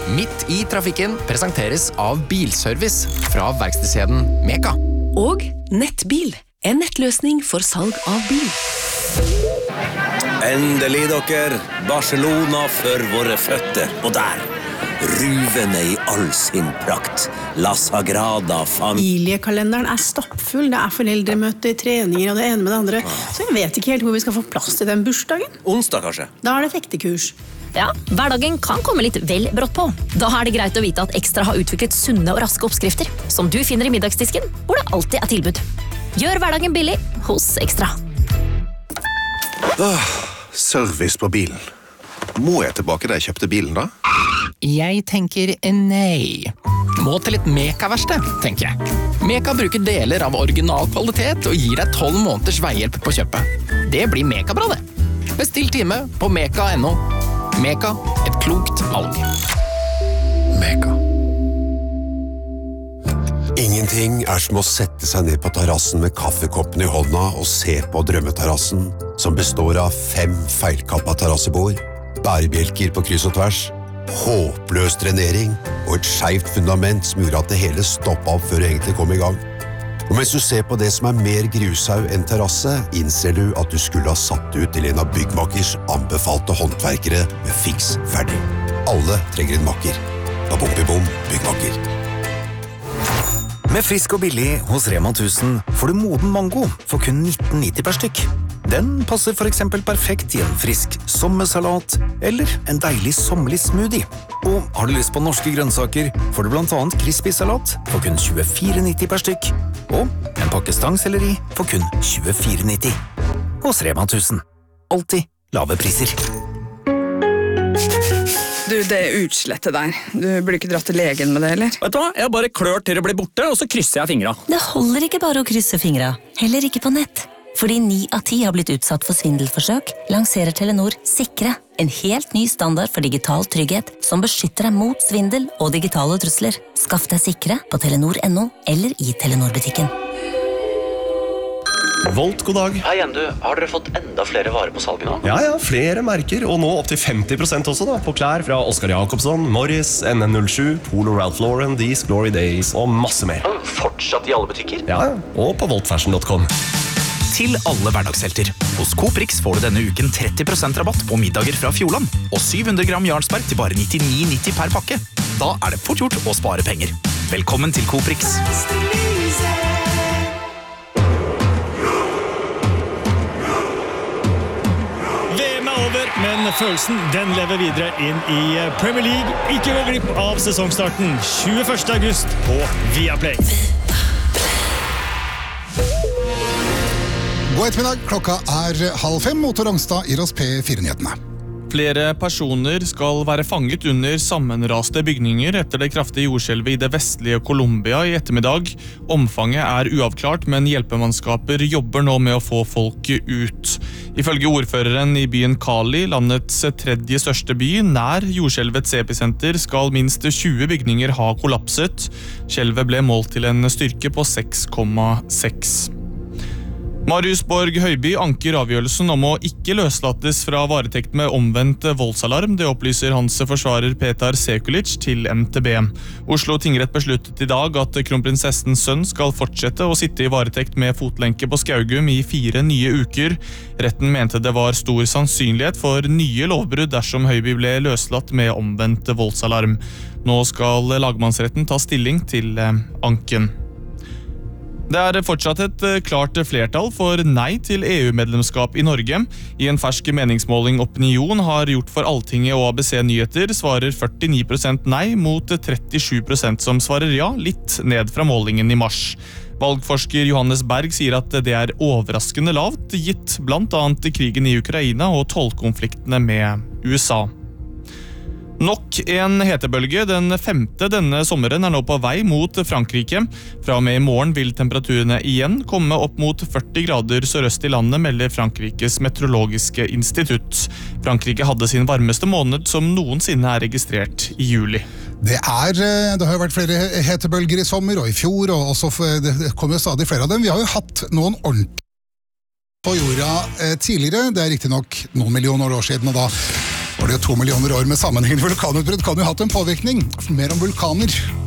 Midt i trafikken presenteres av Bilservice fra verkstedskjeden Meka. Og Nettbil, en nettløsning for salg av bil. Endelig dere, Barcelona for våre føtter, og der, ruvende i all sin prakt, La Sagrada Familiekalenderen stoppfull, det foreldremøter, treninger og det ene med det andre, så jeg vet ikke helt hvor vi skal få plass til den bursdagen. Onsdag kanskje? Da det fektekurs. Ja, hverdagen kan komme litt vel brått på. Da det greit å vite at Ekstra har utviklet sunne og raske oppskrifter, som du finner i middagsdisken, hvor det alltid tilbud. Gjør hverdagen billig hos Ekstra. Service på bilen. Må jeg tilbake da jeg kjøpte bilen da? Jeg tenker nei. Må til et Meka-verksted, tenker jeg. Meka bruker deler av original kvalitet og gir deg 12 måneders veihjelp på kjøpet. Det blir Meka-bra det. Bestill time på meka.no. Meka, et klokt valg. Meka. Ingenting som å sette seg ned på terrassen med kaffekoppen i hånda og se på drømmeterrassen, som består av 5 feilkappa terrassebord, bærebjelker på kryss og tvers, håpløs drenering og et skjevt fundament som gjorde at det hele stoppet opp før det egentlig kom i gang. Og mens du ser på det som mer grushaug enn terrasse, innser du at du skulle ha satt ut til en av byggmakers anbefalte håndverkere med fiks ferdig. Alle trenger en makker. Babom-bibom, byggmaker. Med frisk og billig hos Rema 1000 får du moden mango for kun 19,90 per stykk. Den passer for eksempel perfekt i en frisk sommersalat eller en deilig sommerlig smoothie. Og har du lyst på norske grønnsaker, får du blant annet crispy salat for kun 24,90 per stykk. Og en pakke stangselleri for kun 24,90. Hos Rema 1000. Alltid lave priser. Du, det utslettet der. Du burde ikke dratt til legen med det, eller? Vet du hva? Jeg bare klør til det blir borte, og så krysser jeg fingra. Det holder ikke bare å krysse fingra. Heller ikke på nett. Fordi 9 av 10 har blitt utsatt for svindelforsøk, lanserer Telenor Sikre, en helt ny standard for digital trygghet som beskytter deg mot svindel og digitale trusler. Skaff deg Sikre på telenor.no eller i Telenor-butikken. Volt, god dag. Hei igjen, du. Har dere fått enda flere varer på salget nå? Ja, flere merker, og nå opp til 50% også da, på klær fra Oscar Jacobsson, Morris, NN07, Polo Ralph Lauren, These Glory Days og masse mer. Fortsatt i alle butikker? Ja, og på voltfashion.com. Til alle hverdagshelter. Hos Coop-Rix får du denne uken 30% rabatt på middager fra Fjordland, og 700 gram Jarlsberg til bare 99,90 per pakke. Da det fort gjort å spare penger. Velkommen til Coop-Rix. VM over, men følelsen den lever videre inn i Premier League. Ikke gå glipp av sesongstarten 21. august på Viaplay. God ettermiddag, klokka 4:30, Motor Rangstad gir oss P4-nyhetene. Flere personer skal være fanget under sammenraste bygninger etter det kraftige jordskjelvet i det vestlige Colombia i ettermiddag. Omfanget uavklart, men hjelpemannskaper jobber nå med å få folk ut. Ifølge ordføreren i byen Cali, landets 3. største by, nær jordskjelvets episenter, skal minst 20 bygninger ha kollapset. Skjelvet ble målt til en styrke på 6,6. Marius Borg Høiby anker avgjørelsen om å ikke løslates fra varetekt med omvendt voldsalarm. Det opplyser hans forsvarer Petar Sekulic til NTB. Oslo tingrett besluttet i dag at kronprinsessens sønn skal fortsette å sitte i varetekt med fotlenke på Skaugum i 4 nye uker. Retten mente det var stor sannsynlighet for nye lovbrudd dersom Høiby ble løslatt med omvendt voldsalarm. Nå skal lagmannsretten ta stilling til anken. Det fortsatt et klart flertall for nei til EU-medlemskap i Norge. I en fersk meningsmåling Opinion har gjort for Alltinget og ABC Nyheter svarer 49% nei mot 37% som svarer ja, litt ned fra målingen i mars. Valgforsker Johannes Berg sier at det overraskende lavt, gitt blant annet krigen i Ukraina og tollkonfliktene med USA. Nok en hetebølge, den 5. denne sommeren nå på vei mot Frankrike. Fra og med i morgen vil temperaturene igjen komme opp mot 40 grader sørøst i landet, melder Frankrikes meteorologiske institutt. Frankrike hadde sin varmeste måned som noensinne registrert i juli. Det har vært flere hetebølger i sommer og i fjor, og også det kommer stadig flere av dem. Vi har jo hatt noen ordentlige på jorda tidligere. Det riktig nok noen millioner år siden, og da Var det 2 millioner år med sammenhengende vulkanutbrudd kan jo ha hatt en påvirkning. Mer om vulkaner